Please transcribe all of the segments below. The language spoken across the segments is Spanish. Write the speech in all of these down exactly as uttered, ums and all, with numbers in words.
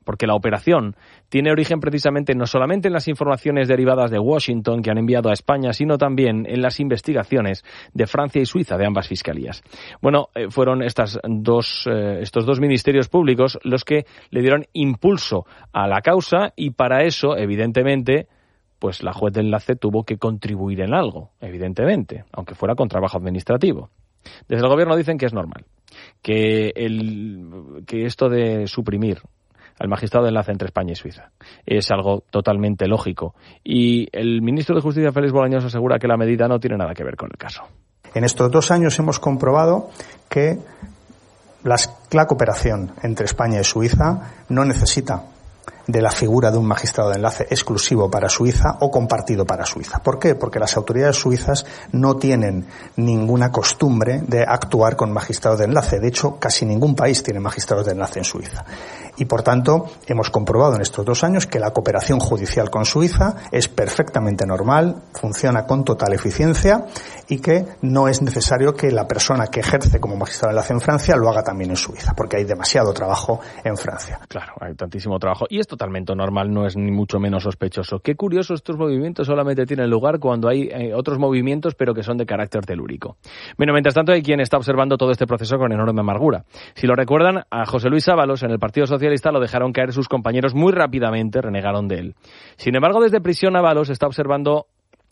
porque la operación tiene origen precisamente no solamente en las informaciones derivadas de Washington que han enviado a España, sino también en las investigaciones de Francia y Suiza, de ambas fiscalías. Bueno, eh, fueron estas dos, eh, estos dos ministerios públicos los que le dieron impulso a la causa y para eso, evidentemente, pues la juez de enlace tuvo que contribuir en algo, evidentemente, aunque fuera con trabajo administrativo. Desde el gobierno dicen que es normal, que, el, que esto de suprimir al magistrado de enlace entre España y Suiza es algo totalmente lógico. Y el ministro de Justicia, Félix Bolaños, asegura que la medida no tiene nada que ver con el caso. En estos dos años hemos comprobado que las, la cooperación entre España y Suiza no necesita de la figura de un magistrado de enlace exclusivo para Suiza o compartido para Suiza. ¿Por qué? Porque las autoridades suizas no tienen ninguna costumbre de actuar con magistrados de enlace. De hecho, casi ningún país tiene magistrados de enlace en Suiza. Y, por tanto, hemos comprobado en estos dos años que la cooperación judicial con Suiza es perfectamente normal, funciona con total eficiencia y que no es necesario que la persona que ejerce como magistrado de enlace en Francia lo haga también en Suiza, porque hay demasiado trabajo en Francia. Claro, hay tantísimo trabajo. Y es totalmente normal, no es ni mucho menos sospechoso. Qué curioso, estos movimientos solamente tienen lugar cuando hay eh, otros movimientos, pero que son de carácter telúrico. Bueno, mientras tanto, hay quien está observando todo este proceso con enorme amargura. Si lo recuerdan, a José Luis Ábalos en el Partido Socialista lo dejaron caer sus compañeros muy rápidamente, renegaron de él. Sin embargo, desde prisión Ábalos está observando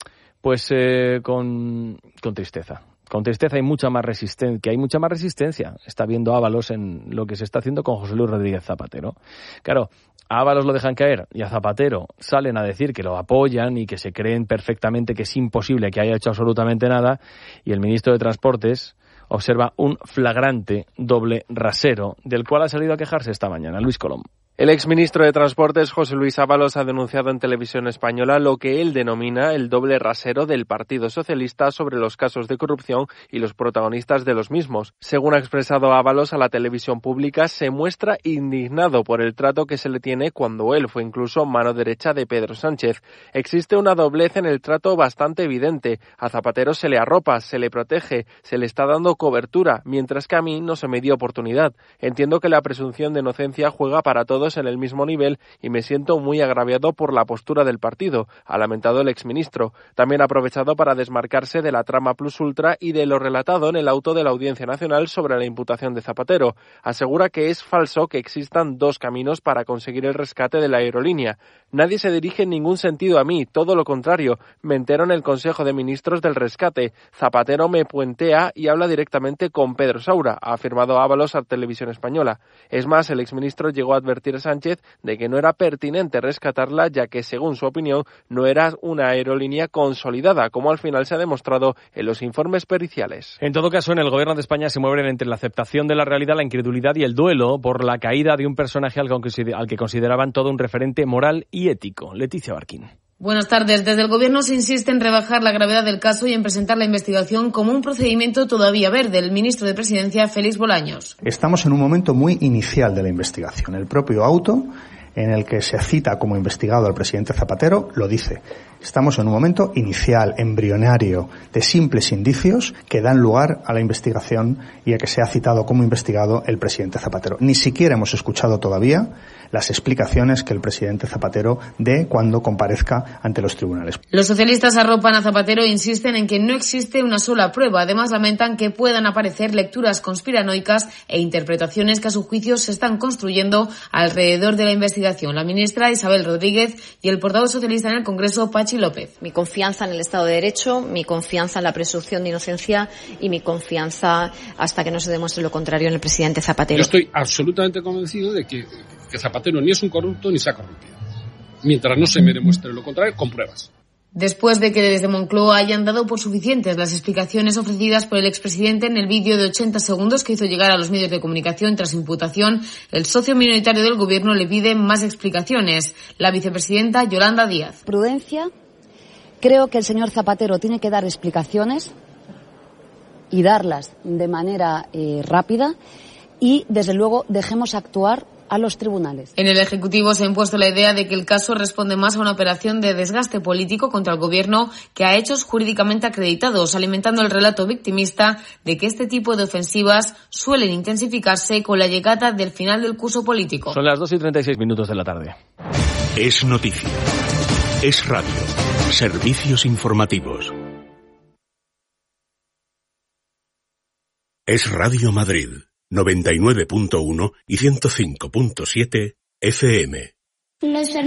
pues eh, con, con tristeza. Con tristeza hay mucha más resistencia, que hay mucha más resistencia. Está viendo Ábalos en lo que se está haciendo con José Luis Rodríguez Zapatero. Claro, a Ábalos lo dejan caer y a Zapatero salen a decir que lo apoyan y que se creen perfectamente que es imposible que haya hecho absolutamente nada, y el ministro de Transportes observa un flagrante doble rasero, del cual ha salido a quejarse esta mañana Luis Colom. El exministro de Transportes, José Luis Ábalos, ha denunciado en Televisión Española lo que él denomina el doble rasero del Partido Socialista sobre los casos de corrupción y los protagonistas de los mismos. Según ha expresado Ábalos a la televisión pública, se muestra indignado por el trato que se le tiene cuando él fue incluso mano derecha de Pedro Sánchez. Existe una doblez en el trato bastante evidente. A Zapatero se le arropa, se le protege, se le está dando cobertura, mientras que a mí no se me dio oportunidad. Entiendo que la presunción de inocencia juega para todos en el mismo nivel y me siento muy agraviado por la postura del partido, ha lamentado el exministro. También ha aprovechado para desmarcarse de la trama plus ultra y de lo relatado en el auto de la Audiencia Nacional sobre la imputación de Zapatero. Asegura que es falso que existan dos caminos para conseguir el rescate de la aerolínea. Nadie se dirige en ningún sentido a mí, todo lo contrario. Me entero en el Consejo de Ministros del rescate. Zapatero me puentea y habla directamente con Pedro Saura, ha afirmado Ábalos a Televisión Española. Es más, el exministro llegó a advertir a Sánchez de que no era pertinente rescatarla, ya que, según su opinión, no era una aerolínea consolidada, como al final se ha demostrado en los informes periciales. En todo caso, en el gobierno de España se mueven entre la aceptación de la realidad, la incredulidad y el duelo por la caída de un personaje al que consideraban todo un referente moral y ético. Leticia Barquín. Buenas tardes. Desde el Gobierno se insiste en rebajar la gravedad del caso y en presentar la investigación como un procedimiento todavía verde. El ministro de Presidencia, Félix Bolaños. Estamos en un momento muy inicial de la investigación. El propio auto en el que se cita como investigado al presidente Zapatero lo dice. Estamos en un momento inicial, embrionario, de simples indicios que dan lugar a la investigación y a que sea citado como investigado el presidente Zapatero. Ni siquiera hemos escuchado todavía las explicaciones que el presidente Zapatero dé cuando comparezca ante los tribunales. Los socialistas arropan a Zapatero e insisten en que no existe una sola prueba. Además, lamentan que puedan aparecer lecturas conspiranoicas e interpretaciones que a su juicio se están construyendo alrededor de la investigación. La ministra Isabel Rodríguez y el portavoz socialista en el Congreso, Pachi López. Mi confianza en el Estado de Derecho, mi confianza en la presunción de inocencia y mi confianza, hasta que no se demuestre lo contrario, en el presidente Zapatero. Yo estoy absolutamente convencido de que, que Zapatero ni es un corrupto ni se ha corrompido. Mientras no se me demuestre lo contrario, con pruebas. Después de que desde Moncloa hayan dado por suficientes las explicaciones ofrecidas por el expresidente en el vídeo de ochenta segundos que hizo llegar a los medios de comunicación tras imputación, el socio minoritario del Gobierno le pide más explicaciones. La vicepresidenta Yolanda Díaz. Prudencia. Creo que el señor Zapatero tiene que dar explicaciones y darlas de manera eh, rápida y, desde luego, dejemos actuar a los tribunales. En el Ejecutivo se ha impuesto la idea de que el caso responde más a una operación de desgaste político contra el Gobierno que a hechos jurídicamente acreditados, alimentando el relato victimista de que este tipo de ofensivas suelen intensificarse con la llegada del final del curso político. Son las dos y treinta y seis minutos de la tarde. Es noticia. Es radio. Servicios informativos. Es Radio Madrid, noventa y nueve punto uno y ciento cinco punto siete F M. Los